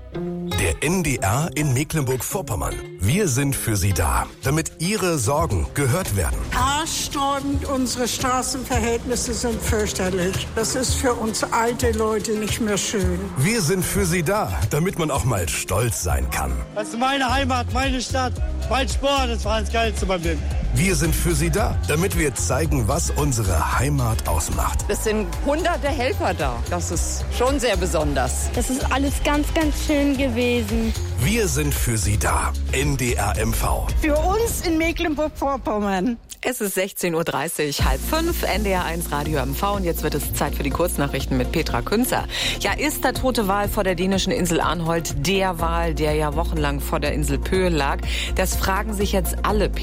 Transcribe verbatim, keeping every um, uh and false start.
Der N D R in Mecklenburg-Vorpommern. Wir sind für Sie da, damit Ihre Sorgen gehört werden. Haarsträubend, unsere Straßenverhältnisse sind fürchterlich. Das ist für uns alte Leute nicht mehr schön. Wir sind für Sie da, damit man auch mal stolz sein kann. Das ist meine Heimat, meine Stadt, mein Sport, das war das Geilste beim Leben. Wir sind für Sie da, damit wir zeigen, was unsere Heimat ausmacht. Es sind hunderte Helfer da. Das ist schon sehr besonders. Das ist alles ganz, ganz schön gewesen. Wir sind für Sie da. N D R M V. Für uns in Mecklenburg-Vorpommern. Es ist sechzehn Uhr dreißig, halb fünf, N D R eins Radio M V und jetzt wird es Zeit für die Kurznachrichten mit Petra Künzer. Ja, ist der tote Wal vor der dänischen Insel Arnholt der Wal, der ja wochenlang vor der Insel Pöhl lag? Das fragen sich jetzt alle.